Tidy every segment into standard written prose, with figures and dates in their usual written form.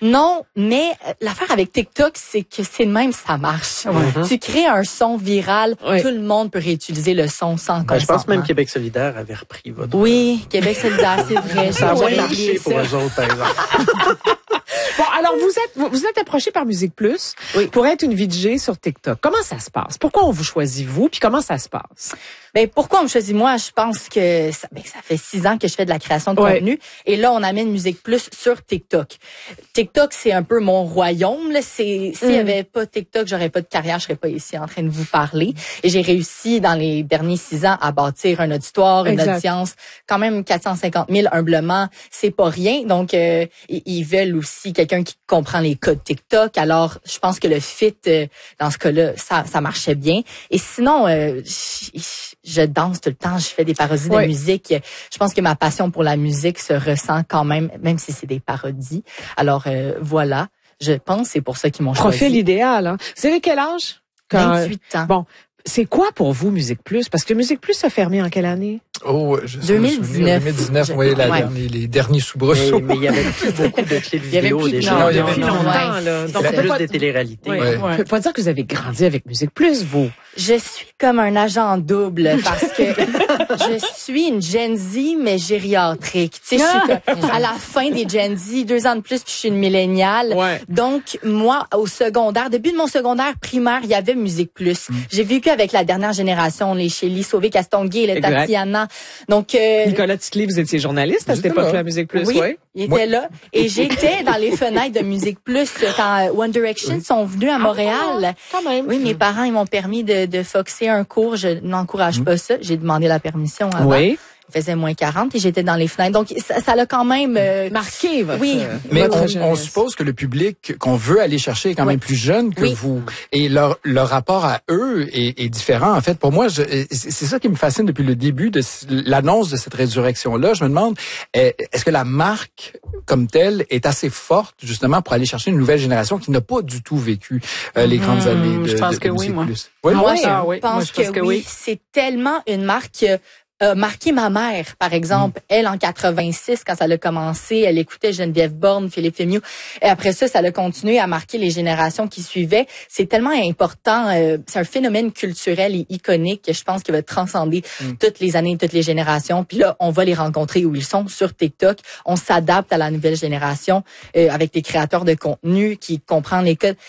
Non, mais l'affaire avec TikTok, c'est que c'est de même, ça marche. Tu crées un son viral, tout le monde peut réutiliser le son sans consentement. Je pense même Québec solidaire avait repris votre... Oui, Québec solidaire, c'est vrai. Ça a moins marché pour eux autres, par exemple. Bon, alors vous êtes approché par Musique Plus pour être une VJ sur TikTok. Comment ça se passe? Pourquoi on vous choisit vous? Puis comment ça se passe? Ben pourquoi on me choisit moi? Je pense que ça fait 6 ans que je fais de la création de contenu et là on amène Musique Plus sur TikTok. TikTok c'est un peu mon royaume là. S'il y avait pas TikTok, j'aurais pas de carrière, je serais pas ici en train de vous parler. Et j'ai réussi dans les derniers 6 ans à bâtir un auditoire, une audience, quand même 450 000 humblement, c'est pas rien. Donc ils veulent aussi quelqu'un qui comprend les codes TikTok. Alors je pense que le fit dans ce cas-là, ça marchait bien. Et sinon je danse tout le temps, je fais des parodies de musique. Je pense que ma passion pour la musique se ressent quand même si c'est des parodies. Alors voilà, je pense que c'est pour ça qu'ils m'ont choisi. Profil idéal, hein. Vous avez quel âge? 28 ans. Bon, c'est quoi pour vous Musique Plus? Parce que Musique Plus a fermé en quelle année? Oh, 2019. 2019, oui, les derniers soubresauts. Mais il y avait plus beaucoup de clips vidéo déjà. Il y avait plus longtemps, là. Donc, plus des téléréalités. On peut pas dire que vous avez grandi avec Musique Plus, vous. Je suis comme un agent double parce que je suis une Gen Z, mais gériatrique. Tu sais, je suis à la fin des Gen Z, 2 ans de plus, puis je suis une milléniale. Donc, moi, au secondaire, début de mon secondaire primaire, il y avait Musique Plus. J'ai vécu avec la dernière génération, les Shelly, Sauvé, Castonguay, les Tatiana. Donc, Nicolas Titley, vous étiez journaliste à cette époque-là, à Musique Plus, il était là. Et j'étais dans les fenêtres de Musique Plus quand One Direction sont venus à Montréal. Quand même. Oui, mes parents, ils m'ont permis de foxer un cours. Je n'encourage pas ça. J'ai demandé la permission avant. Il faisait moins 40 et j'étais dans les fenêtres. Donc, ça l'a quand même marqué votre mais on suppose que le public qu'on veut aller chercher est quand même plus jeune que vous. Et leur rapport à eux est différent. En fait, pour moi, c'est ça qui me fascine depuis le début de l'annonce de cette résurrection-là. Je me demande, est-ce que la marque comme telle est assez forte justement pour aller chercher une nouvelle génération qui n'a pas du tout vécu les grandes années de je pense que Musique moi. Plus. Moi, je pense que oui. C'est tellement une marque marqué ma mère, par exemple. Elle, en 86, quand ça a commencé, elle écoutait Geneviève Borne, Philippe Fémieux. Et après ça a continué à marquer les générations qui suivaient. C'est tellement important. C'est un phénomène culturel et iconique que je pense qu'il va transcender toutes les années, toutes les générations. Puis là, on va les rencontrer où ils sont, sur TikTok. On s'adapte à la nouvelle génération avec des créateurs de contenu qui comprennent les codes.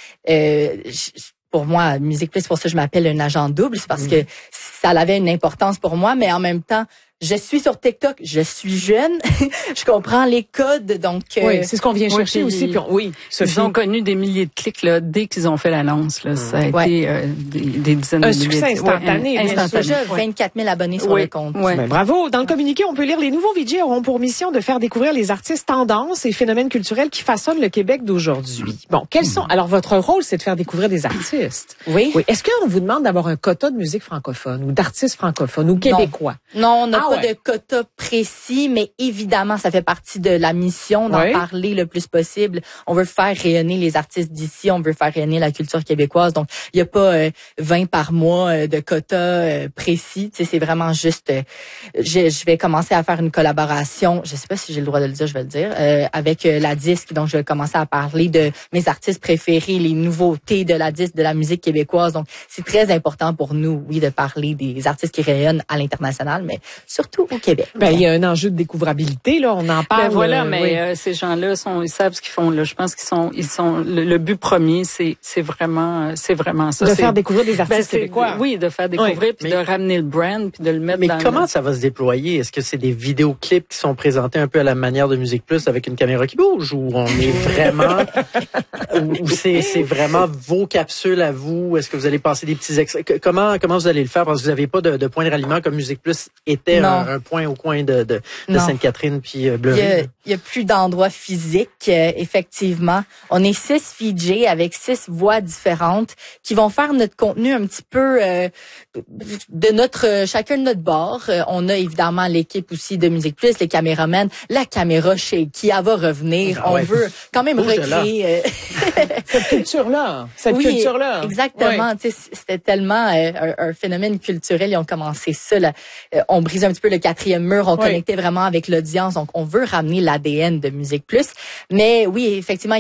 Pour moi, Musique Plus, pour ça je m'appelle un agent double, c'est parce que ça avait une importance pour moi, mais en même temps, je suis sur TikTok, je suis jeune, je comprends les codes, donc... c'est ce qu'on vient chercher aussi. Puis ils ont connu des milliers de clics là, dès qu'ils ont fait l'annonce. Là, ça a été des dizaines de milliers. Un succès instantané. Déjà 24 000 abonnés sur le compte. Ben, bravo. Dans le communiqué, on peut lire: les nouveaux VJ auront pour mission de faire découvrir les artistes tendances et phénomènes culturels qui façonnent le Québec d'aujourd'hui. Bon, quels sont... Alors, votre rôle, c'est de faire découvrir des artistes. Oui. Est-ce qu'on vous demande d'avoir un quota de musique francophone ou d'artistes francophones ou québécois? Non, on n'a pas de quota précis, mais évidemment, ça fait partie de la mission d'en parler le plus possible. On veut faire rayonner les artistes d'ici, on veut faire rayonner la culture québécoise. Donc, il n'y a pas 20 par mois de quota précis. Tu sais, c'est vraiment juste... je vais commencer à faire une collaboration, je sais pas si j'ai le droit de le dire, je vais le dire, avec la disque. Donc, je vais commencer à parler de mes artistes préférés, les nouveautés de la disque, de la musique québécoise. Donc, c'est très important pour nous, oui, de parler des artistes qui rayonnent à l'international, mais surtout au Québec. Ben, il y a un enjeu de découvrabilité, là, on en parle. Ben voilà, mais ces gens-là ils savent ce qu'ils font, là. Je pense qu'ils sont, le but premier, c'est vraiment ça. De faire découvrir des artistes québécois. Oui, de faire découvrir, puis de ramener le brand, puis de le mettre dans... Mais comment ça va se déployer? Est-ce que c'est des vidéoclips qui sont présentés un peu à la manière de Musique Plus avec une caméra qui bouge, ou on est vraiment, ou c'est vraiment vos capsules à vous? Est-ce que vous allez passer des petits extraits? Comment vous allez le faire? Parce que vous n'avez pas de point de ralliement comme Musique Plus était un point au coin de Sainte-Catherine puis Bleury. Il y a plus d'endroits physiques, effectivement. On est 6 VJ avec 6 voix différentes qui vont faire notre contenu un petit peu de chacun de notre bord. On a évidemment l'équipe aussi de Musique Plus, les caméramans, la caméra chez qui elle va revenir. On veut quand même recréer cette culture-là. Culture-là. Exactement. C'était tellement un phénomène culturel. Ils ont commencé ça. Là. On brisait un petit peu le 4e mur. On connectait vraiment avec l'audience. Donc, on veut ramener l'ADN de Musique Plus. Mais oui, effectivement,